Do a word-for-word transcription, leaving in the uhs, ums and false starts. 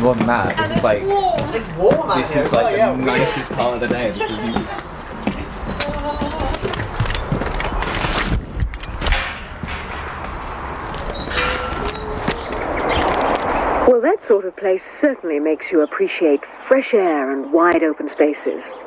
more than that. This is like warm. It's warm out this here. is like oh, the yeah, nicest part of the day. This is. Well, that sort of place certainly makes you appreciate fresh air and wide open spaces.